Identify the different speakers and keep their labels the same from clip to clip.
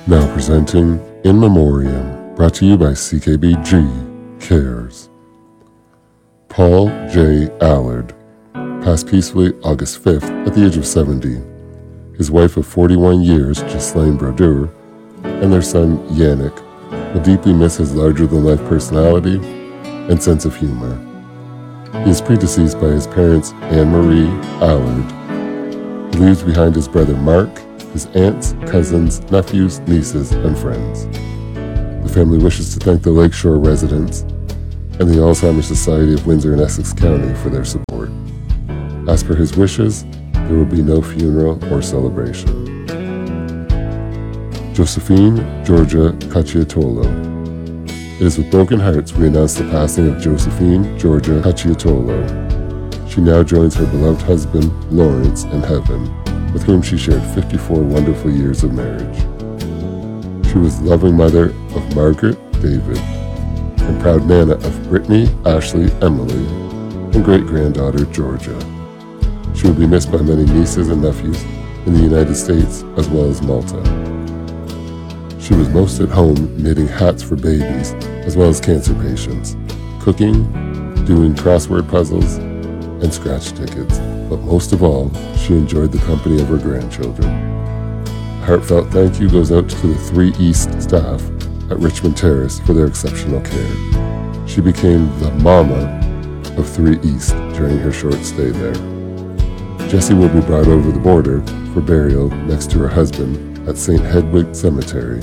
Speaker 1: Now presenting In Memoriam, brought to you by CKBG Cares. Paul J. Allard passed peacefully August 5th at the age of 70. His wife of 41 years, Ghislaine Brodeur, and their son, Yannick, will deeply miss his larger-than-life personality and sense of humor. He is predeceased by his parents, Anne-Marie Allard. He leaves behind his brother Mark, his aunts, cousins, nephews, nieces, and friends. The family wishes to thank the Lakeshore residents and the Alzheimer's Society of Windsor and Essex County for their support. As per his wishes, there will be no funeral or celebration. Josephine Georgia Cacciatolo. It is with broken hearts we announce the passing of Josephine Georgia Cacciatolo. She now joins her beloved husband, Lawrence, in heaven, with whom she shared 54 wonderful years of marriage. She was the loving mother of Margaret, David, and proud nana of Brittany, Ashley, Emily, and great-granddaughter Georgia. She will be missed by many nieces and nephews in the United States as well as Malta. She was most at home knitting hats for babies as well as cancer patients, cooking, doing crossword puzzles, and scratch tickets. But most of all, she enjoyed the company of her grandchildren. A heartfelt thank you goes out to the 3 East staff at Richmond Terrace for their exceptional care. She became the mama of 3 East during her short stay there. Jessie will be brought over the border for burial next to her husband at St. Hedwig Cemetery.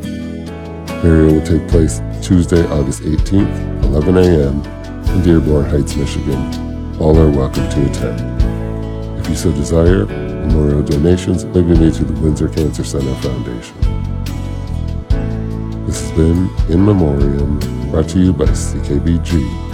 Speaker 1: Burial will take place Tuesday, August 18th, 11 a.m. in Dearborn Heights, Michigan. All are welcome to attend. If you so desire, memorial donations may be made to the Windsor Cancer Center Foundation. This has been In Memoriam, brought to you by CKBG